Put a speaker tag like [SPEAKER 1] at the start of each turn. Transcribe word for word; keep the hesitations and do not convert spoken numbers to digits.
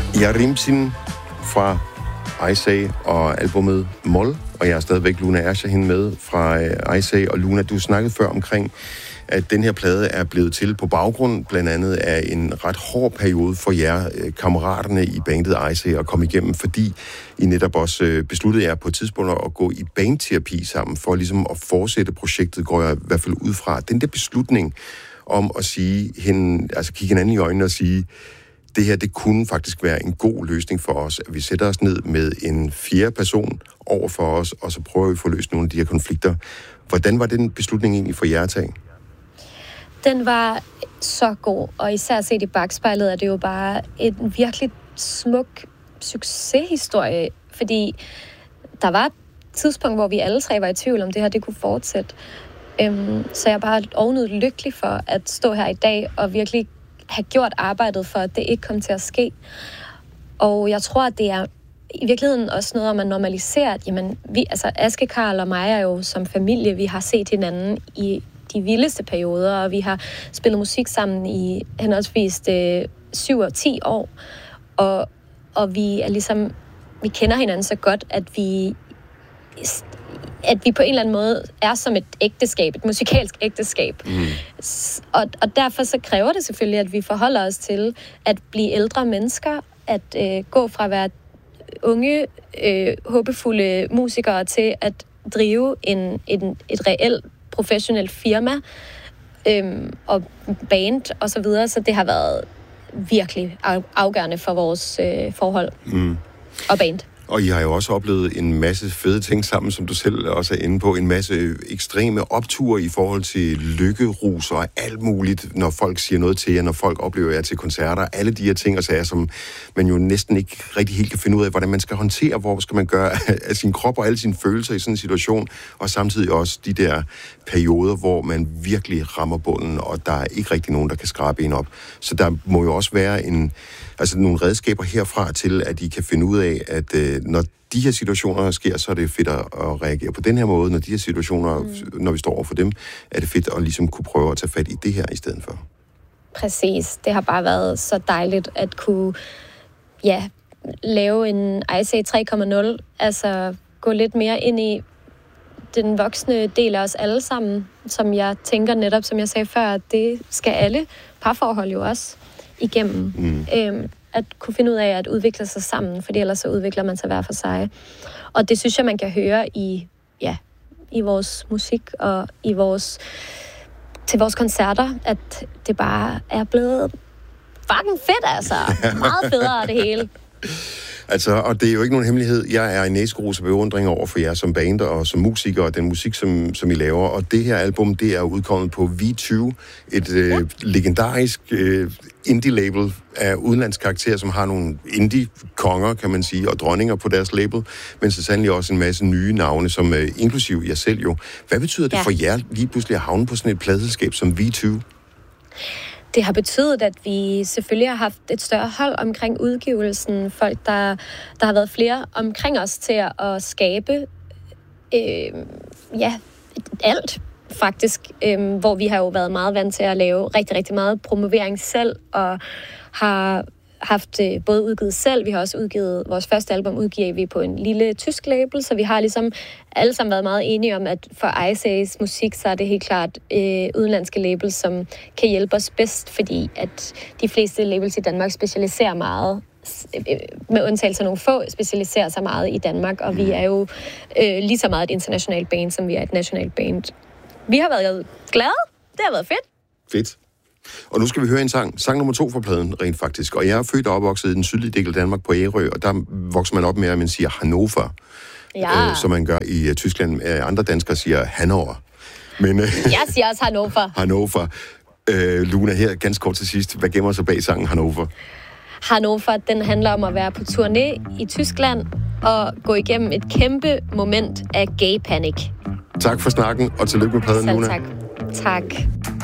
[SPEAKER 1] Yarimsin fra Aysay og albumet Mol, og jeg er stadigvæk Luna Ershahin med fra Aysay. Og Luna, du snakkede før omkring, at den her plade er blevet til på baggrund blandt andet af en ret hård periode for jer, kammeraterne i bandet Aysay, at komme igennem, fordi I netop også besluttede jer på et tidspunkt at gå i bandterapi sammen, for ligesom at fortsætte projektet, går jeg i hvert fald ud fra. Den der beslutning om at sige, hende, altså kigge hinanden i øjnene og sige, det her, det kunne faktisk være en god løsning for os, at vi sætter os ned med en fjerde person over for os, og så prøver vi at få løst nogle af de her konflikter. Hvordan var den beslutning egentlig for jer at tage?
[SPEAKER 2] Den var så god, og især set i bagspejlet er det jo bare en virkelig smuk succeshistorie, fordi der var et tidspunkt, hvor vi alle tre var i tvivl om det her, det kunne fortsætte. Øhm, så jeg er bare ovenud lykkelig for at stå her i dag og virkelig have gjort arbejdet for, at det ikke kom til at ske. Og jeg tror, at det er i virkeligheden også noget, om at normalisere, at jamen, vi, altså Aske, Karl og mig er jo som familie, vi har set hinanden i de vildeste perioder, og vi har spillet musik sammen i henholdsvis øh, syv og ti år. Og, og vi er ligesom, vi kender hinanden så godt, at vi at vi på en eller anden måde er som et ægteskab, et musikalsk ægteskab. Mm. Og, og derfor så kræver det selvfølgelig, at vi forholder os til at blive ældre mennesker, at øh, gå fra at være unge, øh, håbefulde musikere til at drive en, en, et reelt professionelt firma øh, og band og så videre. Så det har været virkelig afgørende for vores øh, forhold mm. og band.
[SPEAKER 1] Og I har jo også oplevet en masse fede ting sammen, som du selv også er inde på. En masse ekstreme opture i forhold til lykkerus og alt muligt, når folk siger noget til jer, når folk oplever jer til koncerter. Alle de her ting og sager, som man jo næsten ikke rigtig helt kan finde ud af, hvordan man skal håndtere, hvor skal man gøre af sin krop og alle sine følelser i sådan en situation. Og samtidig også de der perioder, hvor man virkelig rammer bunden, og der er ikke rigtig nogen, der kan skrabe en op. Så der må jo også være en... Altså nogle redskaber herfra til, at I kan finde ud af, at øh, når de her situationer sker, så er det fedt at reagere på den her måde. Når de her situationer, mm. når vi står over for dem, er det fedt at ligesom kunne prøve at tage fat i det her i stedet for.
[SPEAKER 2] Præcis. Det har bare været så dejligt at kunne ja, lave en Aysay tre komma nul. Altså gå lidt mere ind i den voksne del af os alle sammen, som jeg tænker netop, som jeg sagde før, at det skal alle parforhold jo også igennem. Mm. Øhm, at kunne finde ud af at udvikle sig sammen, fordi ellers så udvikler man sig hver for sig. Og det synes jeg, man kan høre i, ja, i vores musik og i vores, til vores koncerter, at det bare er blevet fucking fedt, altså. Meget federe det hele.
[SPEAKER 1] Altså, og det er jo ikke nogen hemmelighed. Jeg er en næsegrus og beundring over for jer som band og som musikere og den musik, som, som I laver. Og det her album, det er udkommet på V tyve, et ja. øh, legendarisk øh, indie-label af udenlandsk karakter, som har nogle indie-konger, kan man sige, og dronninger på deres label, men så sandelig også en masse nye navne, som øh, inklusiv jer selv jo. Hvad betyder det ja. for jer lige pludselig at havne på sådan et pladeselskab som V tyve?
[SPEAKER 2] Det har betydet, at vi selvfølgelig har haft et større hold omkring udgivelsen. Folk, der, der har været flere omkring os til at, at skabe øh, ja, alt, faktisk. Øh, hvor vi har jo været meget vant til at lave rigtig, rigtig meget promovering selv, og har haft øh, både udgivet selv, vi har også udgivet, vores første album udgiver vi på en lille tysk label, så vi har ligesom alle sammen været meget enige om, at for Aysays musik, så er det helt klart øh, udenlandske labels, som kan hjælpe os bedst, fordi at de fleste labels i Danmark specialiserer meget, øh, med undtagelse af nogle få, specialiserer sig meget i Danmark, og vi er jo øh, lige så meget et internationalt band, som vi er et nationalt band. Vi har været glade, det har været fedt.
[SPEAKER 1] Fedt. Og nu skal vi høre en sang. Sang nummer to fra pladen, rent faktisk. Og jeg er født og opvokset i den sydlige del af Danmark på Ærø, og der vokser man op med, at man siger Hannover,
[SPEAKER 2] ja.
[SPEAKER 1] øh, som man gør i uh, Tyskland. Uh, andre danskere siger Hannover. Men, uh,
[SPEAKER 2] jeg siger også Hannover.
[SPEAKER 1] Hannover. Uh, Luna, her ganske kort til sidst. Hvad gemmer sig bag sangen Hannover?
[SPEAKER 2] Hannover, den handler om at være på turné i Tyskland og gå igennem et kæmpe moment af gay panic.
[SPEAKER 1] Tak for snakken, og tillykke med pladen, Luna.
[SPEAKER 2] Selv tak. Tak.